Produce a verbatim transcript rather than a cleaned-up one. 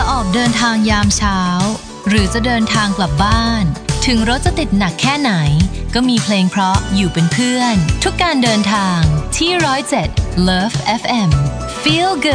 จะออกเดินทางยามเช้าหรือจะเดินทางกลับบ้านถึงรถจะติดหนักแค่ไหนก็มีเพลงเพราะอยู่เป็นเพื่อนทุกการเดินทางที่หนึ่งศูนย์เจ็ด Love เอฟ เอ็ม Feel Good